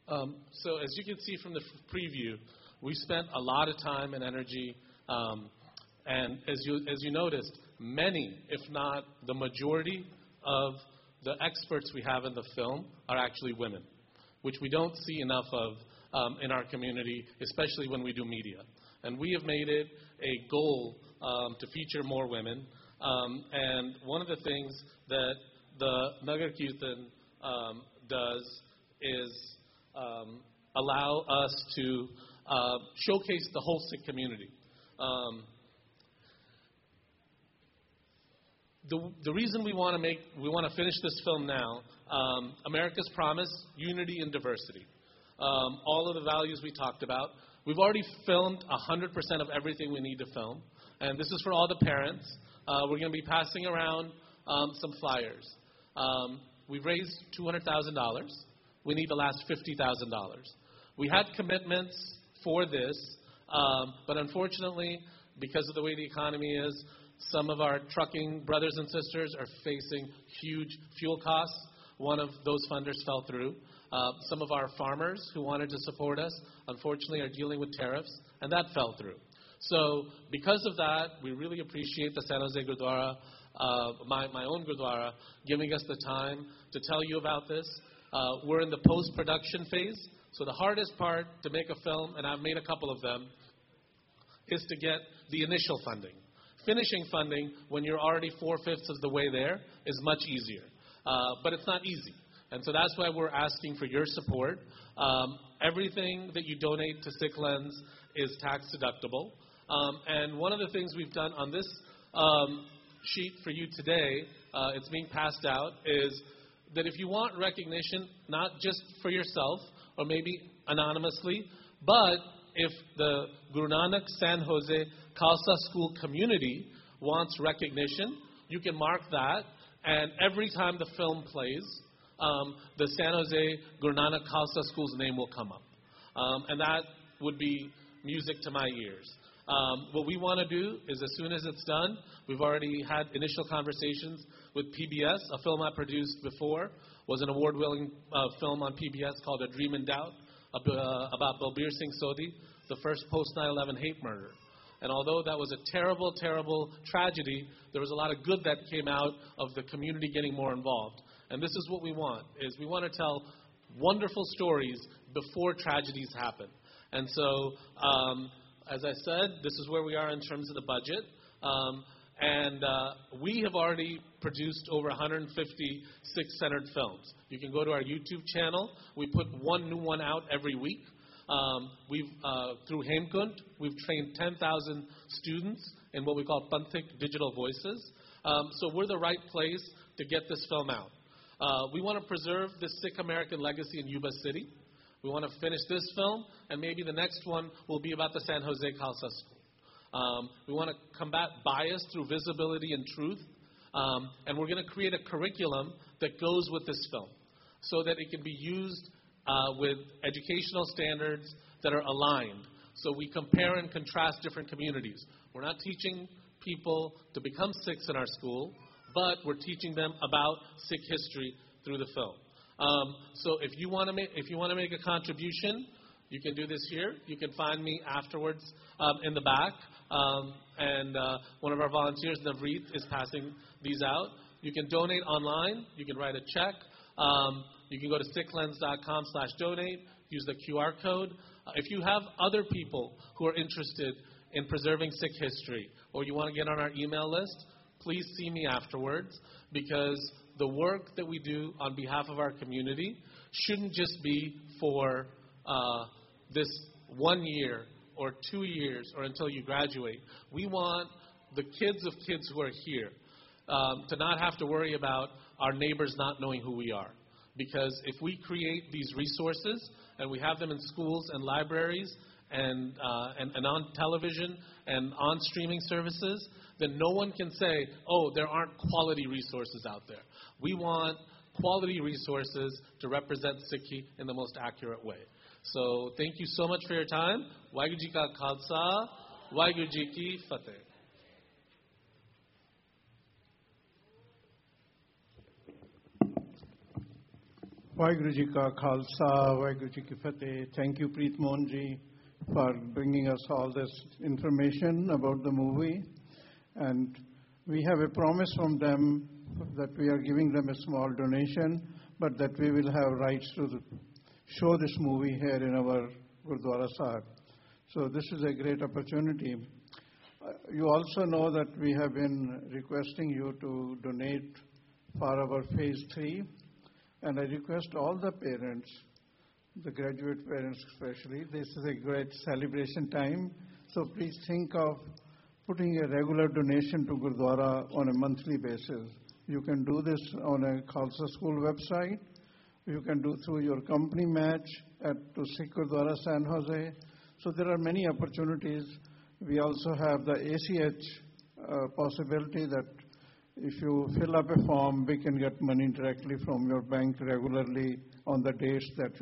So as you can see from the preview, we spent a lot of time and energy, and as you noticed, many, if not the majority of the experts we have in the film are actually women, which we don't see enough of in our community, especially when we do media. And we have made it a goal to feature more women. And one of the things that the Nagar Kirtan does is allow us to showcase the whole Sikh community. The reason we want to finish this film now, America's Promise, unity and diversity. All of the values we talked about. We've already filmed 100% of everything we need to film, and this is for all the parents. We're going to be passing around some flyers. We've raised $200,000. We need the last $50,000. We had commitments for this, but unfortunately, because of the way the economy is, some of our trucking brothers and sisters are facing huge fuel costs. One of those funders fell through. Some of our farmers who wanted to support us, unfortunately, are dealing with tariffs, and that fell through. So because of that, we really appreciate the San Jose Gurdwara, my own Gurdwara, giving us the time to tell you about this. We're in the post-production phase, so the hardest part to make a film, and I've made a couple of them, is to get the initial funding. Finishing funding, when you're already 4/5 of the way there, is much easier. But it's not easy. And so that's why we're asking for your support. Everything that you donate to Sikh Lens is tax deductible. And one of the things we've done on this sheet for you today, it's being passed out, is that if you want recognition, not just for yourself or maybe anonymously, but if the Guru Nanak San Jose Khalsa School community wants recognition, you can mark that, and every time the film plays, the San Jose Guru Nanak Khalsa School's name will come up. And that would be music to my ears. What we want to do is, as soon as it's done, we've already had initial conversations with PBS. A film I produced before was an award-winning film on PBS called A Dream in Doubt, about Balbir Singh Sodhi, the first post-9/11 hate murder. And although that was a terrible, terrible tragedy, there was a lot of good that came out of the community getting more involved. And this is what we want, is we want to tell wonderful stories before tragedies happen. And so, as I said, this is where we are in terms of the budget. We have already produced over 150 Sikh-centered films. You can go to our YouTube channel. We put one new one out every week. Through Hemkund, we've trained 10,000 students in what we call Panthik Digital Voices. So we're the right place to get this film out. We want to preserve the Sikh American legacy in Yuba City. We want to finish this film, and maybe the next one will be about the San Jose Khalsa School. We want to combat bias through visibility and truth, and we're going to create a curriculum that goes with this film so that it can be used with educational standards that are aligned. So we compare and contrast different communities. We're not teaching people to become Sikhs in our school, but we're teaching them about Sikh history through the film. So if you want to make a contribution, you can do this here. You can find me afterwards in the back, and one of our volunteers, Navreet, is passing these out. You can donate online. You can write a check. You can go to sikhlens.com/donate, use the QR code. If you have other people who are interested in preserving Sikh history, or you want to get on our email list, please see me afterwards, because the work that we do on behalf of our community shouldn't just be for this 1 year or 2 years or until you graduate. We want the kids of kids who are here to not have to worry about our neighbors not knowing who we are. Because if we create these resources and we have them in schools and libraries and on television and on streaming services, then no one can say, oh, there aren't quality resources out there. We want quality resources to represent Sikhi in the most accurate way. So thank you so much for your time. Waheguru Ji Ka Khalsa, Waheguru Ji Ki Fateh. Vaheguru Ji Ka Khalsa, Vaheguru Ji Ki Fateh. Thank you, Preet Mohan Ji, for bringing us all this information about the movie. And we have a promise from them that we are giving them a small donation, but that we will have rights to show this movie here in our Gurdwara Sahib. So this is a great opportunity. You also know that we have been requesting you to donate for our phase 3. And I request all the parents, the graduate parents especially, this is a great celebration time. So please think of putting a regular donation to Gurdwara on a monthly basis. You can do this on a Khalsa School website. You can do through your company match to Sikh Gurdwara San Jose. So there are many opportunities. We also have the ACH possibility that if you fill up a form, we can get money directly from your bank regularly on the dates that